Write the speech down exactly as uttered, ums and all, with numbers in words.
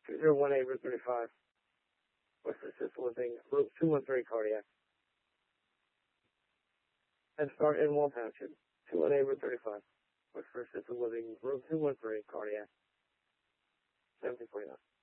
two zero one eight, Route thirty-five. What's the assist living? Route two one three, cardiac. And start in Wall Township. two one eight, Route thirty-five. What's for assisted living? Route two one three, cardiac. seventeen forty-nine.